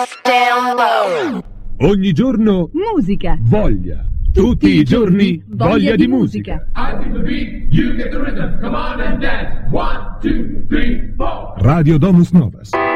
Down low. Ogni giorno musica. Voglia. Tutti i giorni voglia di musica. I feel the beat, you get the rhythm. Come on and dance. 1, 2, 3, 4. Radio Domus Novas.